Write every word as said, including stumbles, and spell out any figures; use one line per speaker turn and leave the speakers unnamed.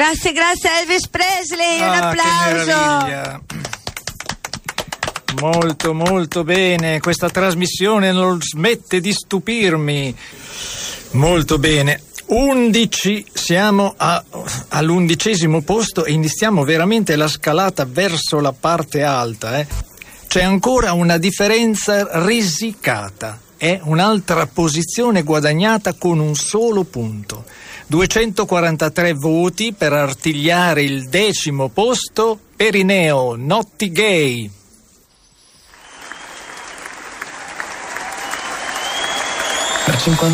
Grazie, grazie a Elvis Presley, un
Ah,
applauso.
che meraviglia. Molto molto bene, questa trasmissione non smette di stupirmi. Molto bene. undici, siamo a, all'undicesimo posto e iniziamo veramente la scalata verso la parte alta. Eh. C'è ancora una differenza risicata, è un'altra posizione guadagnata con un solo punto. duecentoquarantatré voti per artigliare il decimo posto. Perineo, Notti Gay.
Per cinquanta